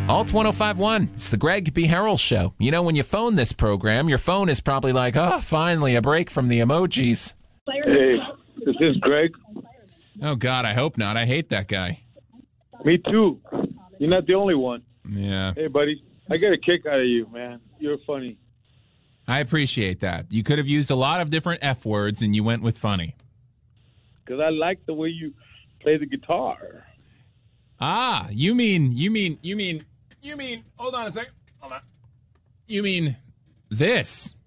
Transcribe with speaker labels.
Speaker 1: Alt 1051. It's the Greg B. Harrell Show. You know, when you phone this program, your phone is probably like, oh, finally, a break from the emojis.
Speaker 2: Hey, is this Greg?
Speaker 1: Oh, God, I hope not. I hate that guy.
Speaker 2: Me too. You're not the only one.
Speaker 1: Yeah.
Speaker 2: Hey, buddy, I get a kick out of you, man. You're funny.
Speaker 1: I appreciate that. You could have used a lot of different F words, and you went with funny.
Speaker 2: Because I like the way you play the guitar.
Speaker 1: Ah, you mean, hold on a second. Hold on. You mean this.